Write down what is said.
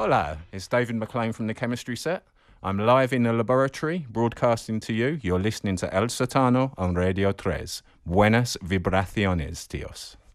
Hola, it's David McLean from the Chemistry Set. I'm live in the laboratory, broadcasting to you. You're listening to El Satano on Radio 3. Buenas vibraciones, tíos.